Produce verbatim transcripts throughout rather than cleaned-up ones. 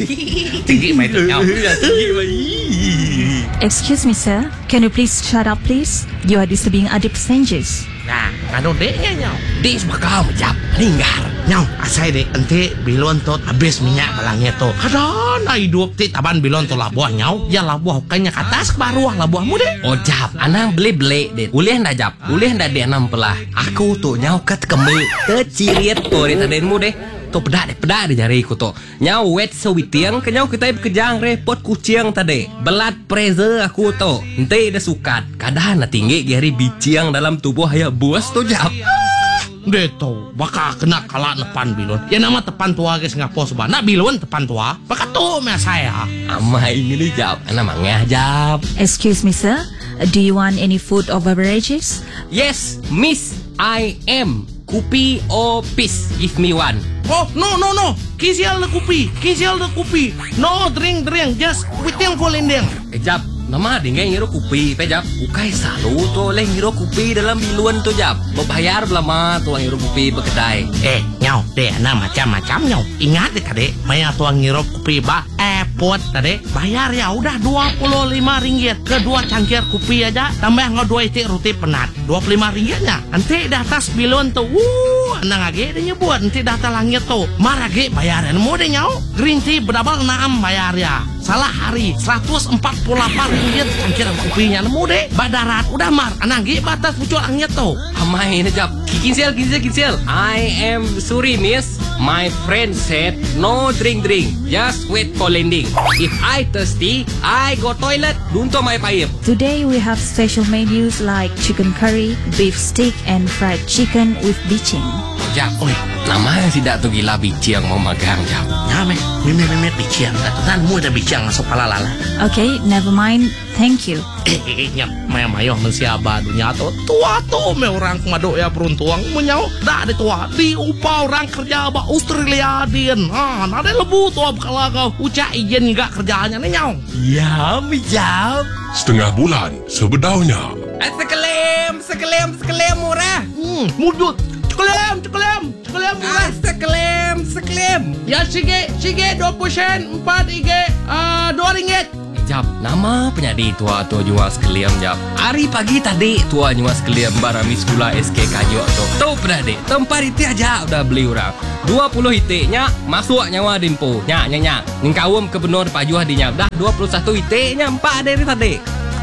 Tinggi mai tu nyau. Tinggi mai. Excuse me, sir. Can you please shut up, please? You are disturbing other passengers. Nah, kanu deknya nyau. Di sebakau jap linggar. Nyau, asai dek ente bilon tot habis minyak balangnya to. Kadon ai hidup ti taban bilon to labuah nyau. Ya labuah kanya ke atas ke bawah labuahmu dek. Oh jap, anang beli-beli deh. Uleh ndak jap. Uleh ndak dek enam pelah. Aku tuh nyau ket kemi. Keciriet tuh di tadenmu deh. Tuh pedak deh, pedak deh jari ku tuh. Nyau wet sewitiang ke nyau kita bekejang repot kucing tadi. Belat preze aku tuh. Ente dah sukat. Kadang na tinggi gari biciang dalam tubuh haya buas tuh jap. Deto, baka kena kala depan bilon. Ya nama tepan tua guys ngapo soba. Nak bilon tepan tua. Baka tuh me saya. Ama ini nih jap. Ana mangeh jap. Excuse me, sir. Do you want any food or beverages? Yes, miss. I am. Kopi or pis. Give me one. Oh, no, no, no. Kisial de kopi. Kisial de kopi. No, drink, drink. Just witiang for lendeng. Eh jap. Nama dengan ngiro kopi, pe jap. Ukai selalu tu oleh ngiro kopi dalam biluan tu jap. Berbayar belama tuang ngiro kopi berkedai. Eh, nyau, deh, nah macam-macam nyau. Ingat deh kade, maya tuang ngiro kopi ba airport tadi. Bayar ya udah dua puluh lima ringgit. Kedua cangkir kopi aja, tambah ngau dua itik roti penat. dua puluh lima ringgitnya. Nanti dah atas biluan tu. Uh, nang age dia nyebut nanti dah atas langit tu. Marage bayaran mu deh nyau. Green tea berdabal enam bayar ya. Salah hari seratus empat puluh delapan ringgit cangkir kopinya nemu deh. Badarat udah mar anagi batas pucuk angin tuh. Amai ini jap. Kinsel kinsel kinsel. I am sorry miss. My friend said no drink drink. Just wait for landing. If I thirsty, I go toilet. Dunto my pipe. Today we have special menus like chicken curry, beef steak, and fried chicken with bicing. Jap, oi, nama tidak tu gila bicing mau magang jap. Nyame, mimi mimi bicing. Dan mu ada bicing masuk pala lala. Okay, never mind. Thank you. Eh, eh, nyam, maya mayoh mensiaba dunia tu. Tua tu me orang kemado ya beruntung. Menyau, dah ada tua. Di upah orang kerja ba Australia din. Ah, ada lebu tua kalau kau ucap izin enggak kerjanya ni nyau. Ya, bijak. Setengah bulan sebedaunya. Sekelem, sekelem, sekelem murah. Hmm, mudut. Cekelem, cekelem, cekelem murah. Sekelem, sekelem. Ya, sige, sige, dua puluh sen, empat ige, uh, dua ringgit. Jap, nama penyadi tua tua jual sekalian jap. Hari pagi tadi tua jual sekalian baramis gula S K kajo tu. Tahu pernah dek, tempat itu aja udah beli orang. dua puluh itiknya masuk nyawa dimpo. Nya nya nya. Ngkawum ke benor pajuah di nyap. Dah dua puluh satu itiknya empat dari tadi.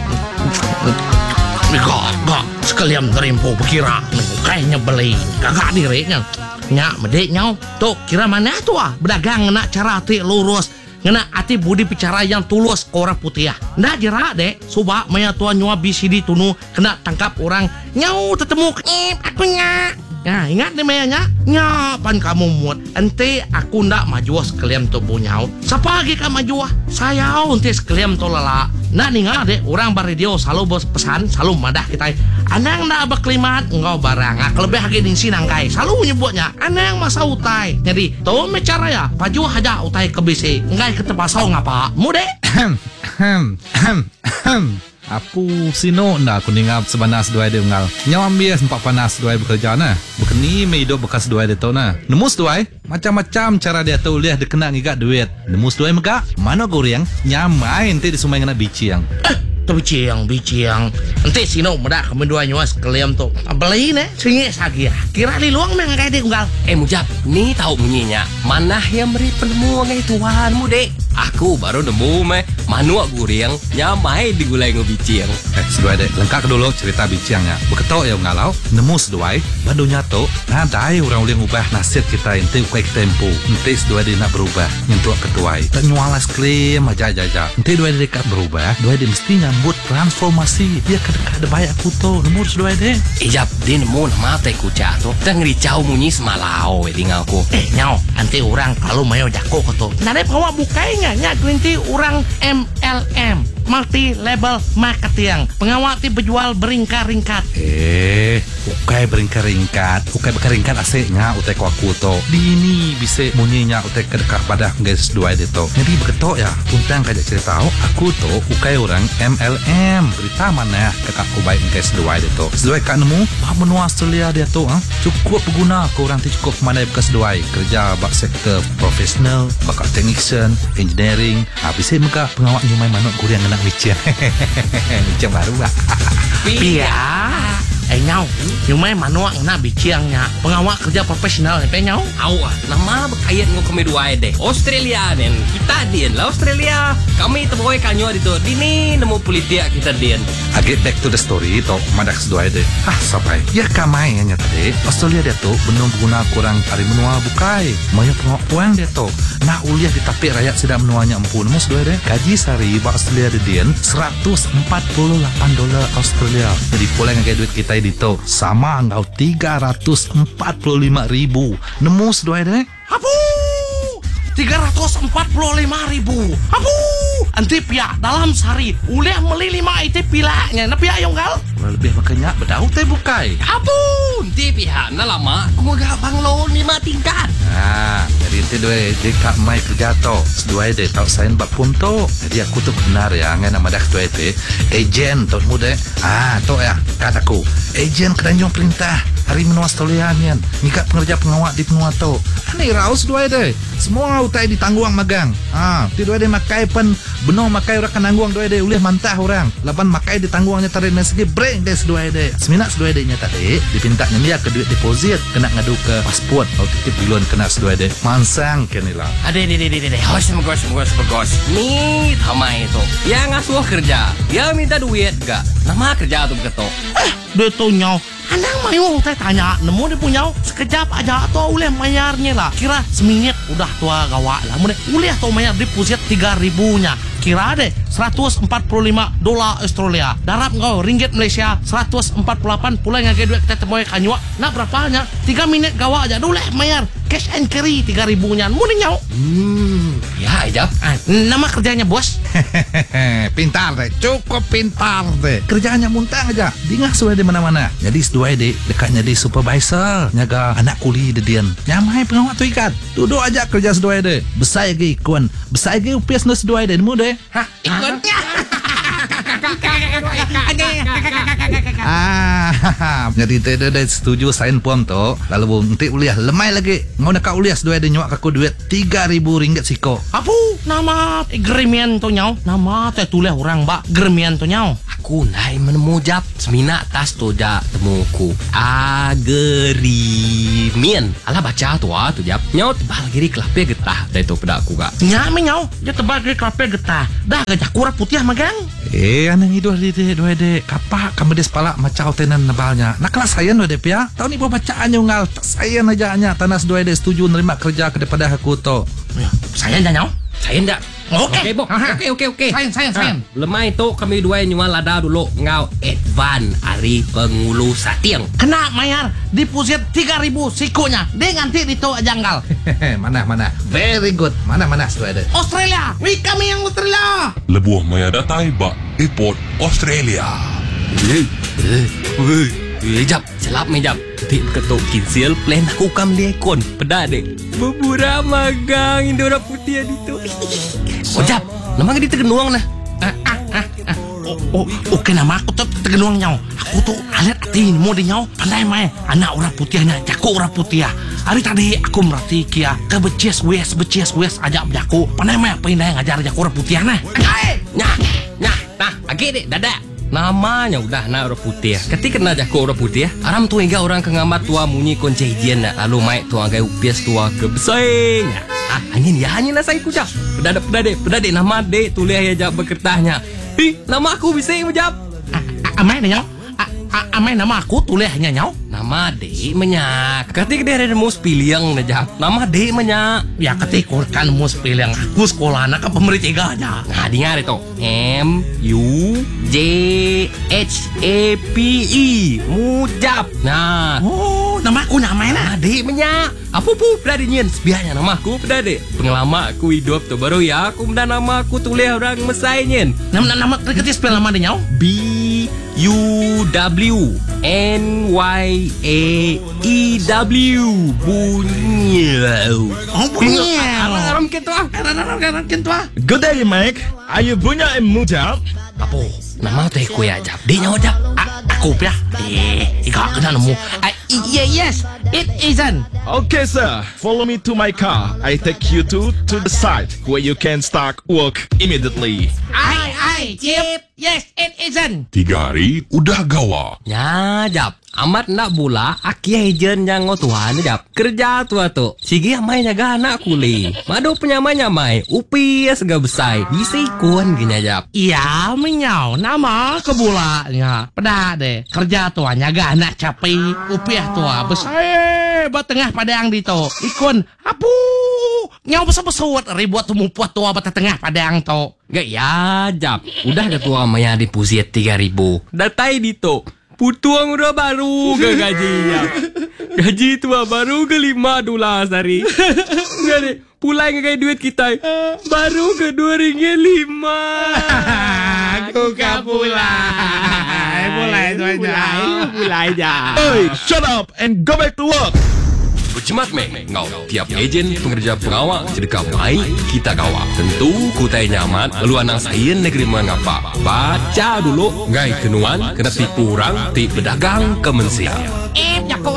Enggak, enggak. Sekalian terimpo berkira. Kayaknya beli. Kagak dirinya. Nya, medek nyau. Tuh, kira mana tu ah? Berdagang nak cara hati lurus. Ngena hati budi bicara yang tulus orang putih ya. Ndak jerak dek. Coba maya tuan nyua B C D tunu kena tangkap orang. Nyau tetemu. Eh, aku nyak. Ya, ingat nih mayanya. Nyapan kamu muat. Ente aku ndak maju sekalian tubuh nyau. Siapa lagi kamu maju? Saya ente sekalian tu lala. Nah ningal deh orang baradio selalu bos pesan selalu madah kita anang ndak berkelimat engkau barang lebih lagi di sini nangkai selalu nyebutnya anang masa utai jadi tuh mecara ya paju aja utai ke B C enggak ke tempat saung apa mude Apu sino nda aku ningap sebanas dua de ngal. Nyawam bias empat panas dua bekerja na. Bekeni me hidup bekas dua de tau na. Nemus dua macam-macam cara dia tahu liah dekena ngigat duit. Nemus dua mega mana goreng nyamai ente di sumai ngana bicing. Tu bicing bicing. Ente sino meda kami dua nyuas kalian tu. Beli ne singe sagi ya. Kira di luang meng kayak de unggal. Eh mujab, ni tahu bunyinya. Mana yang beri penemu ngai tuanmu dek? Aku baru nemu meh manuak goreng nyamai digulai ngobicing. Eh, sedua dek, lengkap dulu cerita bicingnya. Beketok ya ngalau, nemu sedua, badunya tu, nah dai orang boleh ubah nasib kita ente kuai tempo. Ente sedua dek nak berubah, nyentuh ketuai. Tak nyualas klaim aja aja aja. Ente dua dek kat berubah, dua dek mesti nyambut transformasi. Dia kadang-kadang ada banyak kuto, nemu sedua dek. Ijab, dia nemu nama teh kucak tu. Tak ngericau munyi semalau, tinggalku. Eh nyau, nanti orang kalau mayo jako koto. Nade bawa bukainya. Nya green tea orang M L M multi level marketing. Pengawak ti berjual beringkat-ringkat. Eh, ukai beringkat-ringkat, ukai beringkat asiknya utai ku aku to. Dini bisa munyinya utai kedekah pada guys dua dia to. Jadi beketok ya, untang kajak cerita tahu aku to ukai orang M L M. Berita mana kakak ku baik guys dua dia to. Sesuai kak nemu, bah menua Australia dia to, ah. Cukup berguna ku orang ti cukup mana bekas dua kerja bak sektor profesional, bakal technician, engineering. Ah bisa muka pengawak nyumai manuk kuriang nak micin. Micin baru lah. Pia. Eh nyau, nyumai manuak nak biciangnya. Pengawak kerja profesional ni pe nyau. Au ah, nama berkait ngau kami dua deh. Australia nen, kita dien lah Australia. Kami terboy kanyo itu. Dini nemu politik kita dien. Agak back to the story to madak sedua deh. Ah sampai ya kamai nya tadi. Australia dia tu benar guna kurang hari menua bukai. Maya pengawak puang dia tu. Nak uliah di tapi rakyat sedang menuanya empun mus dua deh. Gaji sehari bak Australia dia dien seratus empat puluh lapan dolar Australia. Jadi pulang dengan duit kita di to sama engkau tiga ratus empat puluh lima ribu. Nemu sedua deh. Apu, tiga ratus empat puluh lima ribu. Apu, anti pia dalam sehari uliah meli lima itu pilaknya. Na pia yang gal? Lebih makanya bedau teh bukai. Ampun, di pihak na lama aku agak banglo lima tingkat. Nah, jadi itu dua dia kak mai kerja to. Sedua dia tahu sain bak pun to. Jadi aku tu benar ya ngan nama dak dua itu. Ejen tu muda. Ah, to ya kataku. Ejen keranjong perintah hari menua Australia ni. Nikat pengerja pengawak di penua to. Ani raus dua dia. Semua utai ditangguang magang. Ah, ti dua dia makai pen benar makai orang kanangguang dua dia ulih mantah orang. Lapan makai ditangguangnya tarik nasi break des dua dia. Seminat dua dia tadi dipintanya dia ke duit deposit kena ngadu ke pasport atau titip duluan kena dua dia. Mansang kenilah. Ade ade ade ade. Hos megos megos megos. Ni thamai itu. Yang ngasuh kerja, dia minta duit gak. Nama kerja tu beketok. Eh, dia tu nyau. Anang mayu saya tanya, nemu dia punya sekejap aja atau uleh mayarnya lah. Kira seminit udah tua gawak lah. Mulai uleh atau mayar deposit tiga ribunya. Kira deh seratus empat puluh lima dolar Australia. Darab kau ringgit Malaysia seratus empat puluh delapan pula yang duit kita temoy kanyua. Nak berapanya? tiga minit gawak aja. Duleh mayar cash and carry tiga ribunya. Muni nyau. Hmm, ya ijab. Ah, nama kerjanya bos. Pintar deh, cukup pintar deh. Kerjaannya muntang aja. Dingah sudah di mana-mana. Jadi sedua deh dekatnya di supervisor, nyaga anak kuli de dian. Nyamai pengawak tu ikat. Duduk aja kerja sedua deh. Besar lagi ikon, besar lagi upias no sedua deh. Nemu deh. Hah, ikut. Ah, jadi tidak ada setuju sain pom tu. Lalu nanti uliah lemai lagi. Ngau nak uliah sedua deh nyuak aku duit tiga ribu ringgit siko. Apu, nama gremian tu nyau. Nama teh tulis orang bak gremian tu nyau. Aku naik menemu jap semina tas tu jak temuku agerimin. Alah baca tu ah tu jap. Nyau tebal giri kelape getah dari tu pada aku gak. Nyame nyau, dia tebal ke kelape getah. Dah gajah kurang putih magang. Eh, anang itu di de dua de. Kapak kamu des pala macau tenan nebalnya. Nak kelas saya no de pia. Tahu ni buat bacaan yang ngal. Saya aja nya tanas dua de setuju nerima kerja ke daripada aku to. Ya, saya dah nyau. Saya ndak. Okey. Okey, Bok. Okey, okey, okey. Sayang, sayang, sayang. Lemai tu kami dua nyual lada dulu ngau advan ari pengulu satiang. Kena mayar deposit tiga ribu sikonya. Dia nganti di tu janggal. Mana mana. Very good. Mana mana sudah ada. Australia. We kami yang Australia. Lebuh maya datai bak airport Australia. Eh, eh, eh, eh, jap, selap me jap. Tik ketuk kinsil plan aku kam dia kon. Pedak dek. Bubura magang Indora putih itu. Oh jap, nama dia tergenuang lah. Ah, ah, ah, ah. Oh, oh, okey nama aku tu tergenuang nyau. Aku tu alat hati mau di nyau. Pandai mai. Anak orang putihnya, jago orang putih. Hari tadi aku merhati kia ke becies wes becies wes ajak berjaku. Pandai mai apa yang ngajar jago orang putih nah. Nah, nah, nah, agak dek, dadak. Namanya udah nak orang putih. Ketika kena jago orang putih, aram tu hingga orang kengamat tua munyi koncejian nak lalu mai tua gay upias tua ke beseng. Ah, angin ya angin lah saya kucap. Pedadek pedadek pedadek nama dek tulis ya jap berkertasnya. Hi, nama aku bising jap. Ah, ah, amai dah nyau. Ah, A- amai nama aku tulehnya nyau. Nama dek menyak. Ketika dia ada mus piliang na jap. Nama dek menyak. Ya ketika kan mus pilih yang aku sekolah anak ke pemerintahnya. Nah, dengar itu. M U J H A P E. Mujab. Nah, Oh, nama aku nyamai na. Nah, dek menyak. Apa pun pernah dinyen. Sebiarnya nama aku pernah dek. Pengalaman aku hidup tu baru ya. Aku mudah nama aku tulis orang Mesai nyen. Nama nama ketika spell nama dia nyau. B U W N Y A E W. Bunyi. Oh, bunyi. Aram gitu ah. Kan tua. Good day, Mike. Are you punya mujab? Apa? Nama teh ku ya jap. Dia nyawa jap. A- Aku ya. Eh, ika kena nemu. Ah, yeah, yes, it isn't. Okay, sir. Follow me to my car. I take you to to the site where you can start work immediately. I, I, Chip. Yes, it isn't. Tiga hari udah gawa. Ya jap. Amat nak bula aki ejen yang ngotuhan jap. Kerja tua tu. Sige amai jaga anak kuli. Madu penyamai nyamai. Upi segala besai. Bisa ikun gini jap. Iya, menyau. Nama kebulanya. Pedah deh. Kerja tua nyaga anak capek. Upiah tua. Besar. Bat tengah padang di to. Ikun. Apu. Nyau besar-besar. Ribuat tumpuat tua bat tengah padang to. Gak ya jap. Udah ketua maya dipusiat tiga ribu. Datai di to. Putuang udah baru ke gaji ya. Gaji tua baru ke lima dolar sehari. Enggak deh. Pulai ke duit kita. Baru ke dua ringgit lima. Aku gak pulai. Pulai tu aja. Pulai. Pulai aja. Hey, shut up and go back to work. Bercemat meh, ngau tiap ejen pengerja pengawal sedekah baik kita kawal. Tentu kutai nyaman, lalu anak saya negeri mengapa. Baca dulu, ngai kenuan, kena tipu orang, ti pedagang kemensian. Eh, jago